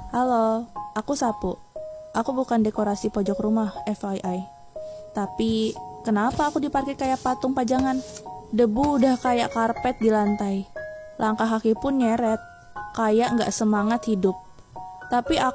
Halo, aku Sapu. Aku bukan dekorasi pojok rumah, FYI. Tapi, kenapa aku diparkir kayak patung pajangan? Debu udah kayak karpet di lantai. Langkah kaki pun nyeret, kayak nggak semangat hidup. Tapi